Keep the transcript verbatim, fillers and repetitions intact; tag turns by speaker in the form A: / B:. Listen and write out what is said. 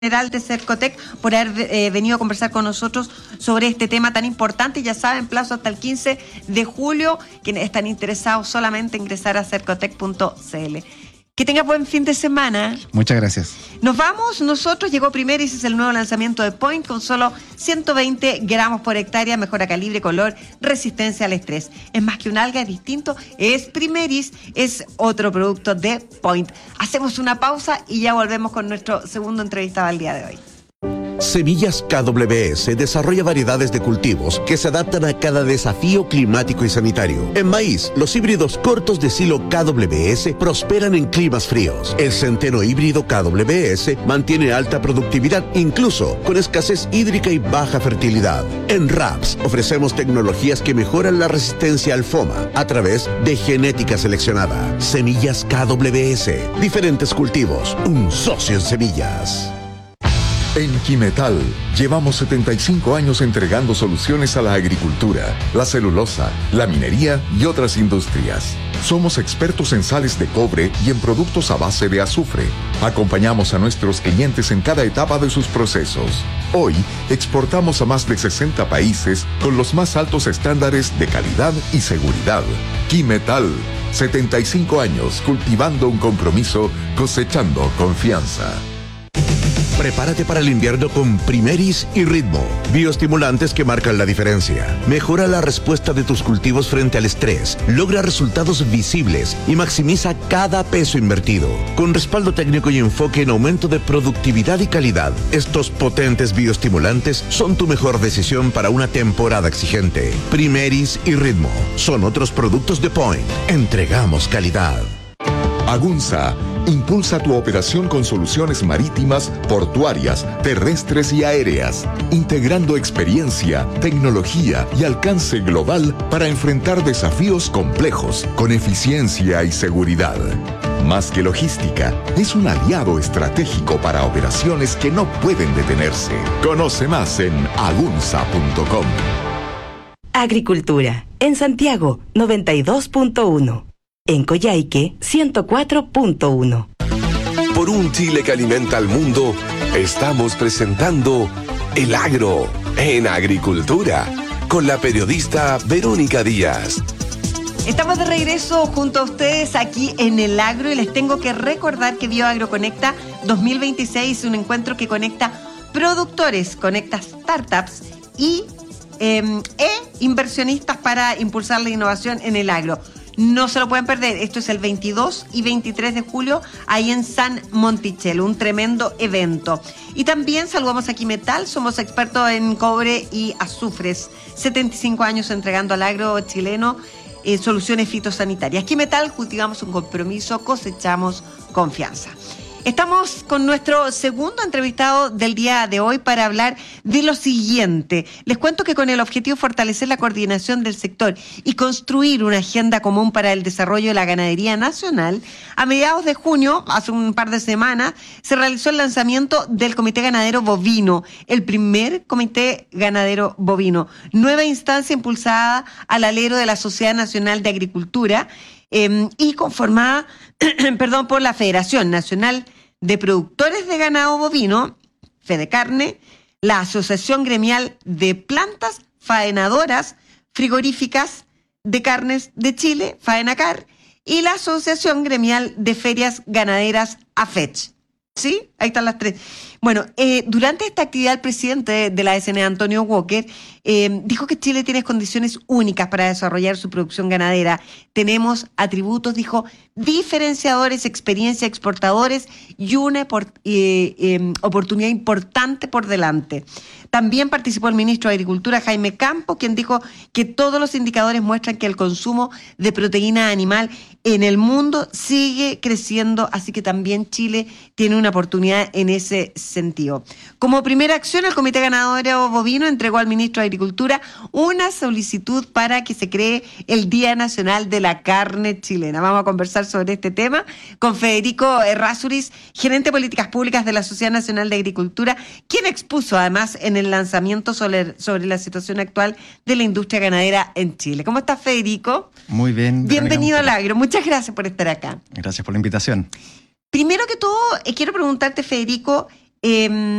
A: General de Cercotec por haber eh, venido a conversar con nosotros sobre este tema tan importante. Ya saben, plazo hasta el quince de julio. Quienes están interesados solamente ingresar a cercotec punto c l. Que tenga buen fin de semana.
B: Muchas gracias.
A: Nos vamos, nosotros llegó Primeris, es el nuevo lanzamiento de Point con solo ciento veinte gramos por hectárea, mejora calibre, color, resistencia al estrés. Es más que un alga, es distinto, es Primeris, es otro producto de Point. Hacemos una pausa y ya volvemos con nuestro segundo entrevistado al día de hoy.
C: Semillas K W S desarrolla variedades de cultivos que se adaptan a cada desafío climático y sanitario. En maíz, los híbridos cortos de silo K W S prosperan en climas fríos. El centeno híbrido K W S mantiene alta productividad, incluso con escasez hídrica y baja fertilidad. En Raps ofrecemos tecnologías que mejoran la resistencia al FOMA a través de genética seleccionada. Semillas K W S, diferentes cultivos, un socio en semillas.
D: En Quimetal llevamos setenta y cinco años entregando soluciones a la agricultura, la celulosa, la minería y otras industrias. Somos expertos en sales de cobre y en productos a base de azufre. Acompañamos a nuestros clientes en cada etapa de sus procesos. Hoy exportamos a más de sesenta países con los más altos estándares de calidad y seguridad. Quimetal, setenta y cinco años cultivando un compromiso, cosechando confianza.
C: Prepárate para el invierno con Primeris y Ritmo, bioestimulantes que marcan la diferencia. Mejora la respuesta de tus cultivos frente al estrés, logra resultados visibles y maximiza cada peso invertido. Con respaldo técnico y enfoque en aumento de productividad y calidad, estos potentes bioestimulantes son tu mejor decisión para una temporada exigente. Primeris y Ritmo son otros productos de Point. Entregamos calidad.
D: Agunza impulsa tu operación con soluciones marítimas, portuarias, terrestres y aéreas, integrando experiencia, tecnología y alcance global para enfrentar desafíos complejos con eficiencia y seguridad. Más que logística, es un aliado estratégico para operaciones que no pueden detenerse. Conoce más en agunza punto com.
E: Agricultura, en Santiago, noventa y dos punto uno. En Coyhaique, ciento cuatro punto uno.
F: Por un Chile que alimenta al mundo, estamos presentando El Agro en Agricultura, con la periodista Verónica Díaz.
A: Estamos de regreso junto a ustedes aquí en El Agro y les tengo que recordar que BioAgro Conecta dos mil veintiséis es un encuentro que conecta productores, conecta startups y eh, e inversionistas para impulsar la innovación en el agro. No se lo pueden perder, esto es el veintidós y veintitrés de julio, ahí en San Monticello, un tremendo evento. Y también saludamos a Quimetal, somos expertos en cobre y azufres, setenta y cinco años entregando al agro chileno eh, soluciones fitosanitarias. Quimetal, cultivamos un compromiso, cosechamos confianza. Estamos con nuestro segundo entrevistado del día de hoy para hablar de lo siguiente. Les cuento que con el objetivo de fortalecer la coordinación del sector y construir una agenda común para el desarrollo de la ganadería nacional, a mediados de junio, hace un par de semanas, se realizó el lanzamiento del Comité Ganadero Bovino, el primer Comité Ganadero Bovino, nueva instancia impulsada al alero de la Sociedad Nacional de Agricultura, Eh, y conformada perdón, por la Federación Nacional de Productores de Ganado Bovino, Fedecarne, la Asociación Gremial de Plantas Faenadoras Frigoríficas de Carnes de Chile, Faenacar, y la Asociación Gremial de Ferias Ganaderas, AFECH. ¿Sí? Ahí están las tres. Bueno, eh, durante esta actividad el presidente de, de la A S N, Antonio Walker, eh, dijo que Chile tiene condiciones únicas para desarrollar su producción ganadera. Tenemos atributos, dijo, diferenciadores, experiencia, exportadores y una por, eh, eh, oportunidad importante por delante. También participó el ministro de Agricultura, Jaime Campo, quien dijo que todos los indicadores muestran que el consumo de proteína animal en el mundo sigue creciendo, así que también Chile tiene una oportunidad en ese sentido. Como primera acción, el Comité Ganadero Bovino entregó al ministro de Agricultura una solicitud para que se cree el Día Nacional de la Carne Chilena. Vamos a conversar sobre este tema con Federico Errázuriz, gerente de Políticas Públicas de la Sociedad Nacional de Agricultura, quien expuso además en el lanzamiento sobre, sobre la situación actual de la industria ganadera en Chile. ¿Cómo estás, Federico?
B: Muy bien.
A: Bienvenido al Agro. Muchas gracias por estar acá.
B: Gracias por la invitación.
A: Primero que todo, eh, quiero preguntarte, Federico, Eh,